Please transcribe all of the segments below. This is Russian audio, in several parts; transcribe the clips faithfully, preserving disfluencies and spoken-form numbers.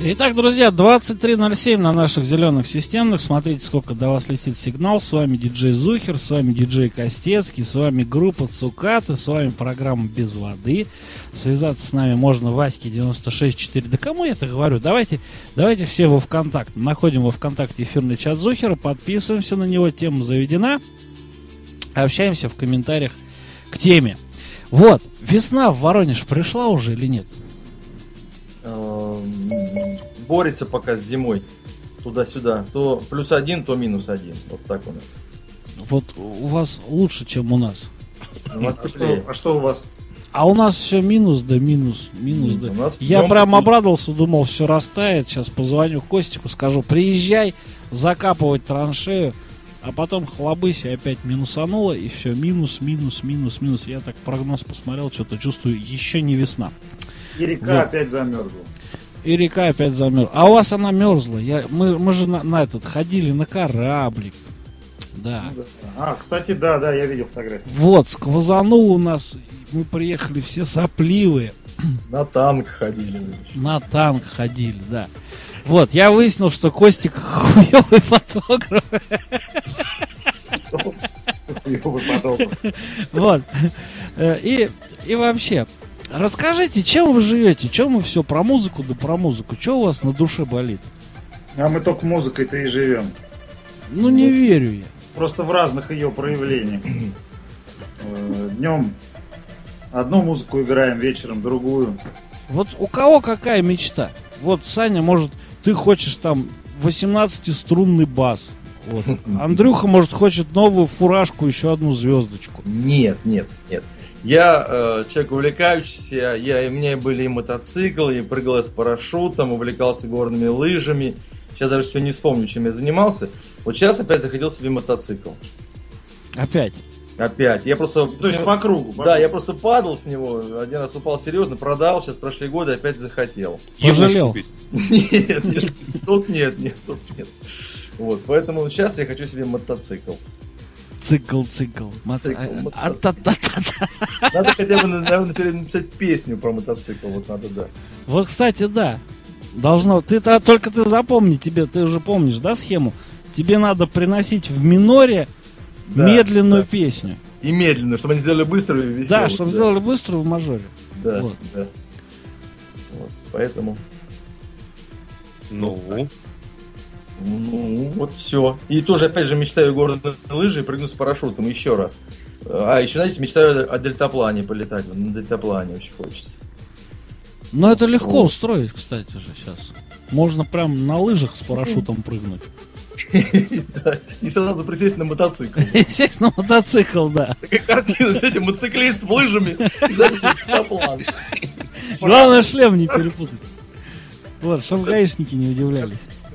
Итак, друзья, двадцать три ноль семь на наших зеленых системных. Смотрите, сколько до вас летит сигнал. С вами диджей Зухер, с вами диджей Костецкий, с вами группа Цукаты, с вами программа «Без воды». Связаться с нами можно в Ваське девяносто шесть четыре. Да кому я это говорю? Давайте, давайте все во ВКонтакте. Находим во ВКонтакте эфирный чат Зухера, подписываемся на него, тема заведена. Общаемся в комментариях к теме. Вот, весна в Воронеж пришла уже или нет? Борется пока с зимой. Туда-сюда. То плюс один, то минус один. Вот так у нас. Вот у вас лучше, чем у нас. У нас а, что, а что у вас? А у нас все минус, да минус, минус, да. нас Я прям плюс. обрадовался, думал, все растает. Сейчас позвоню Костику, скажу, приезжай закапывать траншею. А потом хлобысь, и опять минусануло, и все, минус, минус, минус, минус. Я так прогноз посмотрел, что-то чувствую, еще не весна. И река вот. Опять замерзла. И река опять замерзла. А у вас она мерзла. Я, мы, мы же на, на этот ходили на кораблик. Да. Ну, да. А, кстати, да, да, я видел фотографию. Вот, сквозанул у нас. Мы приехали все сопливые. На танк ходили. На танк ходили, да. Вот, я выяснил, что Костик хуёвый фотограф. Хуёвый фотограф. Вот. И, и вообще, расскажите, чем вы живете? Чем вы все про музыку, да про музыку? Что у вас на душе болит? А мы только музыкой-то и живем. Ну, не ну, верю я. Просто в разных ее проявлениях. Днем одну музыку играем, вечером другую. Вот у кого какая мечта? Вот, Саня, может, ты хочешь там восемнадцатиструнный бас. Вот. Андрюха, может, хочет новую фуражку, еще одну звездочку. Нет, нет, нет. Я э, человек увлекающийся, я, у меня были и мотоциклы, и прыгал я с парашютом, увлекался горными лыжами. Сейчас даже все не вспомню, чем я занимался. Вот сейчас опять захотел себе мотоцикл. Опять? Опять. Я просто... То есть по кругу. По да, кругу. Я просто падал с него, один раз упал серьезно, продал, сейчас прошли годы, опять захотел. Пожалел? Нет, нет, тут нет, нет, тут нет. Вот, поэтому сейчас я хочу себе мотоцикл. Цикл, цикл. Цикл, а, а, та, та, та, та. Надо хотя бы, наверное, написать песню про мотоцикл, вот надо, да. Вот, кстати, да. Должно. Ты -то, только ты запомни, тебе, ты уже помнишь, да, схему? Тебе надо приносить в миноре да, медленную да. песню. И медленно, чтобы они сделали быструю и веселую. Да, чтобы да. сделали быструю в мажоре. Да, вот. да. Вот, поэтому. Ну. Вот ну, вот все. И тоже, опять же, мечтаю горные лыжи и прыгну с парашютом еще раз. А еще, знаете, мечтаю о дельтаплане полетать. На дельтаплане очень хочется. Но это легко вот. устроить, кстати же, сейчас. Можно прям на лыжах с парашютом прыгнуть. И сразу присесть на мотоцикл. Сесть на мотоцикл, да. Такая картина с этим мотоциклист с лыжами. Дельтаплан. Главное, шлем не перепутать. Вот, чтобы гаишники не удивлялись.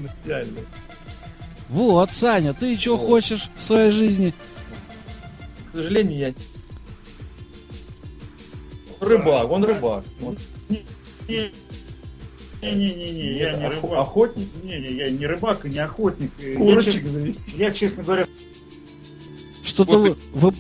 Вот, Саня, ты что хочешь в своей жизни? К сожалению, я рыбак, он рыбак. Не-не-не, я не рыбак. Охотник? Не-не, я не рыбак и не охотник. Курочек завести. Я, честно говоря... Что-то вы, вы